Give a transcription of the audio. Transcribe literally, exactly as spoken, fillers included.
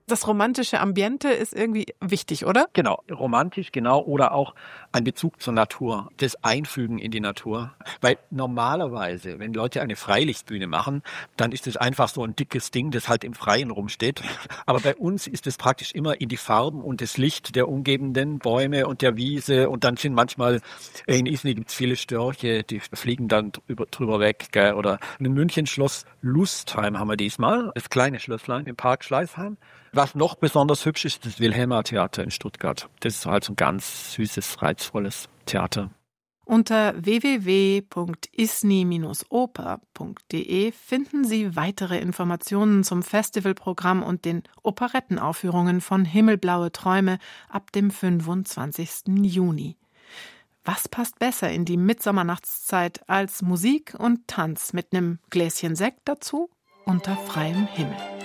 Das romantische Ambiente ist irgendwie wichtig, oder? Genau, romantisch, genau. Oder auch ein Bezug zur Natur, das Einfügen in die Natur. Weil normalerweise, wenn Leute eine Freilichtbühne machen, dann ist es einfach so ein dickes Ding, das halt im Freien rumsteht. Aber bei uns ist es praktisch immer in die Farben und das Licht der umgebenden Bäume und der Wiese. Und dann sind manchmal, in Isny gibt es viele Störche, die fliegen dann drüber, drüber weg. Gell? Oder in München Schloss Lustheim haben wir diesmal, das kleine Schlösslein im Park Schleißheim. Was noch besonders hübsch ist, das Wilhelma-Theater in Stuttgart. Das ist halt so ein ganz süßes, reizvolles Theater. Unter w w w punkt isny Bindestrich oper punkt d e finden Sie weitere Informationen zum Festivalprogramm und den Operettenaufführungen von Himmelblaue Träume ab dem fünfundzwanzigsten Juni. Was passt besser in die Mitsommernachtszeit als Musik und Tanz mit einem Gläschen Sekt dazu unter freiem Himmel?